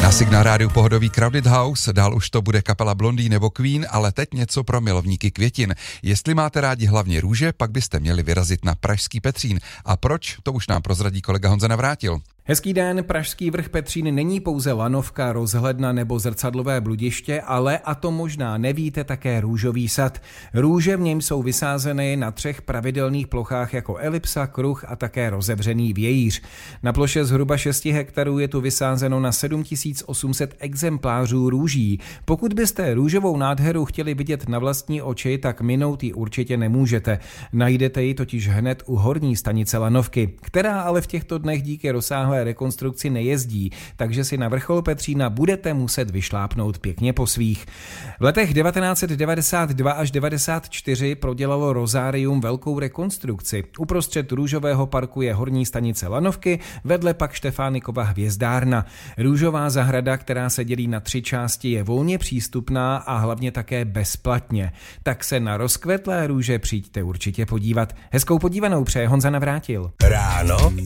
Na Signál rádiu pohodový Crowded House, dál už to bude kapela Blondie nebo Queen, ale teď něco pro milovníky květin. Jestli máte rádi hlavně růže, pak byste měli vyrazit na pražský Petřín. A proč? To už nám prozradí kolega Honza Navrátil. Hezký den, pražský vrch Petřín není pouze lanovka, rozhledna nebo zrcadlové bludiště, ale, a to možná nevíte, také růžový sad. Růže v něm jsou vysázeny na 3 pravidelných plochách jako elipsa, kruh a také rozevřený vějíř. Na ploše zhruba 6 hektarů je tu vysázeno na 7800 exemplářů růží. Pokud byste růžovou nádheru chtěli vidět na vlastní oči, tak minout ji určitě nemůžete. Najdete ji totiž hned u horní stanice lanovky, která ale v těchto dnech díky rozsáhlé rekonstrukci nejezdí, takže si na vrchol Petřína budete muset vyšlápnout pěkně po svých. V letech 1992 až 94 prodělalo Rozárium velkou rekonstrukci. Uprostřed růžového parku je horní stanice lanovky, vedle pak Štefánikova hvězdárna. Růžová zahrada, která se dělí na 3 části, je volně přístupná a hlavně také bezplatně. Tak se na rozkvetlé růže přijďte určitě podívat. Hezkou podívanou přeje Honza Navrátil. Ráno